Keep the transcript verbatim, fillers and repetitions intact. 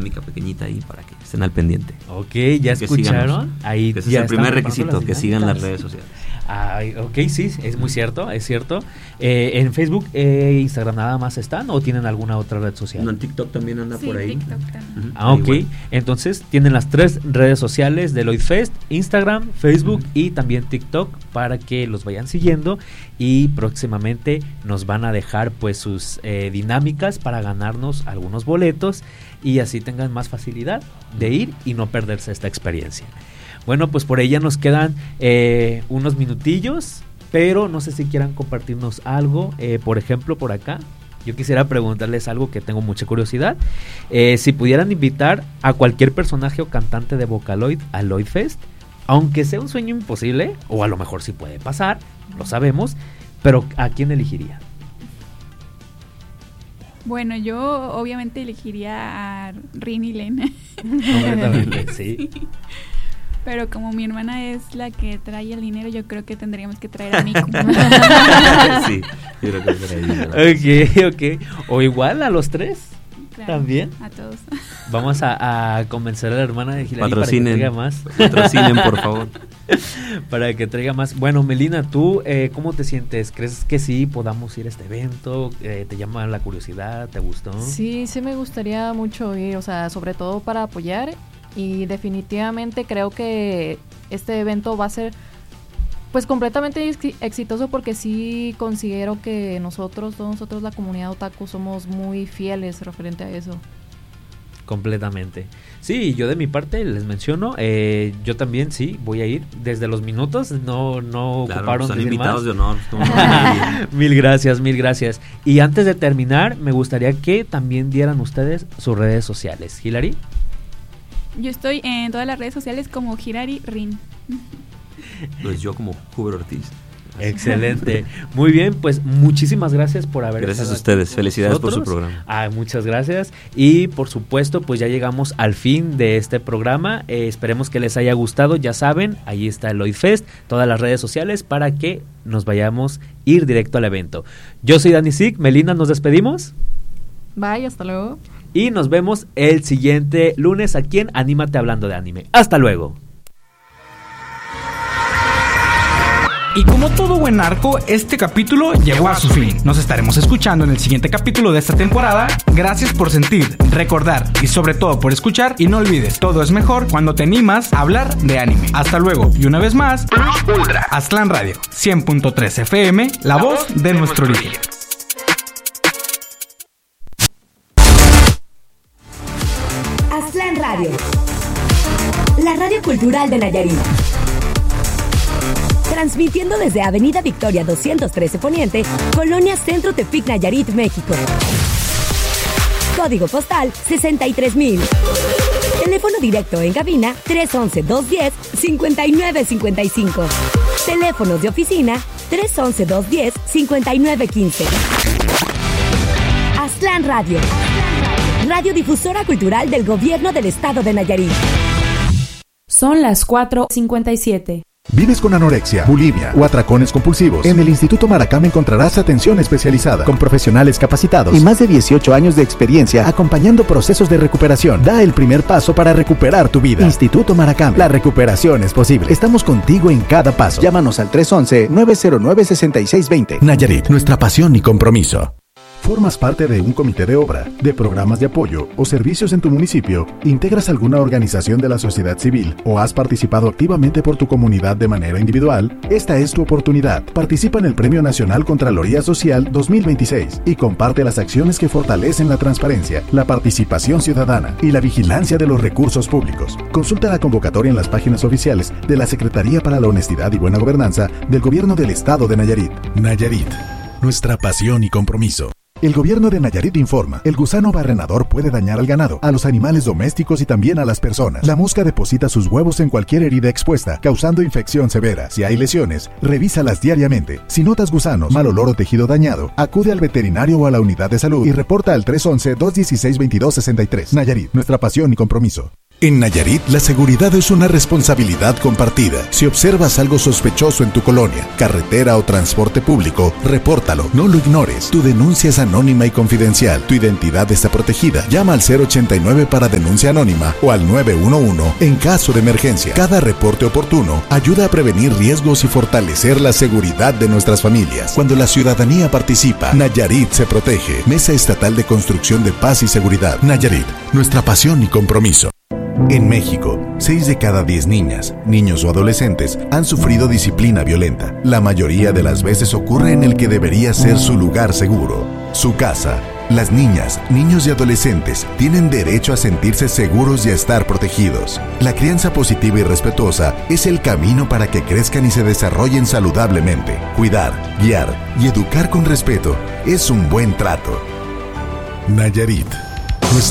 dinámica pequeñita ahí para que estén al pendiente. Ok, ¿ya que escucharon? Síganos. Ahí Ese ya es el primer están requisito, las que sigan las dinámicas. redes sociales. Ay, ok, sí, es muy cierto, es cierto. Eh, ¿En Facebook e Instagram nada más están o tienen alguna otra red social? No, en TikTok también anda Sí, por ahí. TikTok también. Uh-huh. Ah, ok. Igual. Entonces tienen las tres redes sociales de Lloyd Fest: Instagram, Facebook uh-huh. y también TikTok, para que los vayan siguiendo y próximamente nos van a dejar pues sus eh, dinámicas para ganarnos algunos boletos y así tengan más facilidad de ir y no perderse esta experiencia. Bueno, pues por ella nos quedan eh, unos minutillos, pero no sé si quieran compartirnos algo, eh, por ejemplo por acá. Yo quisiera preguntarles algo que tengo mucha curiosidad. Eh, si pudieran invitar a cualquier personaje o cantante de Vocaloid a Lloyd Fest, aunque sea un sueño imposible, o a lo mejor sí puede pasar, lo sabemos, pero ¿a quién elegiría? Bueno, yo obviamente elegiría a Rin y Len. Completamente, sí. Pero como mi hermana es la que trae el dinero, yo creo que tendríamos que traer a Miku. Sí, yo creo que es Ok, ok. O igual a los tres. Claro, también. A todos. Vamos a, a convencer a la hermana de Hilary para que traiga más. Patrocinen, por favor. Para que traiga más. Bueno, Melina, ¿tú eh, cómo te sientes? ¿Crees que sí podamos ir a este evento? Eh, ¿Te llama la curiosidad? ¿Te gustó? Sí, sí me gustaría mucho ir, o sea, sobre todo para apoyar. Y definitivamente creo que este evento va a ser pues completamente ex- exitoso porque sí considero que nosotros, todos nosotros la comunidad otaku somos muy fieles referente a eso. Completamente. Sí, yo de mi parte les menciono, eh, yo también sí, voy a ir desde los minutos, no, no claro, ocuparon son decir invitados más. de honor. No, Mil gracias, mil gracias. Y antes de terminar, me gustaría que también dieran ustedes sus redes sociales. ¿Hilary? Yo estoy en todas las redes sociales como Hilary Rin. Pues yo como Huber Ortiz. Excelente. Muy bien, pues muchísimas gracias por haber Gracias estado a ustedes, con felicidades por su nosotros. programa. Ah, muchas gracias. Y por supuesto, pues ya llegamos al fin de este programa. Eh, esperemos que les haya gustado. Ya saben, ahí está el Lloyd Fest, todas las redes sociales para que nos vayamos ir directo al evento. Yo soy Dani Sig, Melina, nos despedimos. Bye, hasta luego. Y nos vemos el siguiente lunes aquí en Anímate Hablando de Anime. Hasta luego. Y como todo buen narco, este capítulo llegó a su fin. Nos estaremos escuchando en el siguiente capítulo de esta temporada. Gracias por sentir, recordar y sobre todo por escuchar. Y no olvides, todo es mejor cuando te animas a hablar de anime. Hasta luego. Y una vez más, Plus Ultra, Aztlán Radio, cien punto tres F M, la voz de nuestro origen. Aztlán Radio, la radio cultural de Nayarit. Transmitiendo desde Avenida Victoria doscientos trece Poniente, Colonia Centro Tepic, Nayarit, México. Código postal sesenta y tres mil. Teléfono directo en cabina tres once, dos diez, cincuenta y nueve cincuenta y cinco. Teléfonos de oficina tres once, dos diez, cincuenta y nueve quince. Aztlán Radio, radiodifusora cultural del Gobierno del Estado de Nayarit. Son las cuatro cincuenta y siete. ¿Vives con anorexia, bulimia o atracones compulsivos? En el Instituto Maracama encontrarás atención especializada con profesionales capacitados y más de dieciocho años de experiencia acompañando procesos de recuperación. Da el primer paso para recuperar tu vida. Instituto Maracama, la recuperación es posible. Estamos contigo en cada paso. Llámanos al tres once, nueve cero nueve, seis seis dos cero. Nayarit, nuestra pasión y compromiso. ¿Formas parte de un comité de obra, de programas de apoyo o servicios en tu municipio? ¿Integras alguna organización de la sociedad civil o has participado activamente por tu comunidad de manera individual? Esta es tu oportunidad. Participa en el Premio Nacional Contraloría Social dos mil veintiséis y comparte las acciones que fortalecen la transparencia, la participación ciudadana y la vigilancia de los recursos públicos. Consulta la convocatoria en las páginas oficiales de la Secretaría para la Honestidad y Buena Gobernanza del Gobierno del Estado de Nayarit. Nayarit, nuestra pasión y compromiso. El gobierno de Nayarit informa, el gusano barrenador puede dañar al ganado, a los animales domésticos y también a las personas. La mosca deposita sus huevos en cualquier herida expuesta, causando infección severa. Si hay lesiones, revísalas diariamente. Si notas gusanos, mal olor o tejido dañado, acude al veterinario o a la unidad de salud y reporta al tres once, dos dieciséis, veintidós sesenta y tres. Nayarit, nuestra pasión y compromiso. En Nayarit, la seguridad es una responsabilidad compartida. Si observas algo sospechoso en tu colonia, carretera o transporte público, repórtalo, no lo ignores. Tu denuncia es anónima y confidencial. Tu identidad está protegida. Llama al cero ochenta y nueve para denuncia anónima o al nueve uno uno en caso de emergencia. Cada reporte oportuno ayuda a prevenir riesgos y fortalecer la seguridad de nuestras familias. Cuando la ciudadanía participa, Nayarit se protege. Mesa Estatal de Construcción de Paz y Seguridad. Nayarit, nuestra pasión y compromiso. En México, seis de cada diez niñas, niños o adolescentes han sufrido disciplina violenta. La mayoría de las veces ocurre en el que debería ser su lugar seguro, su casa. Las niñas, niños y adolescentes tienen derecho a sentirse seguros y a estar protegidos. La crianza positiva y respetuosa es el camino para que crezcan y se desarrollen saludablemente. Cuidar, guiar y educar con respeto es un buen trato. Nayarit.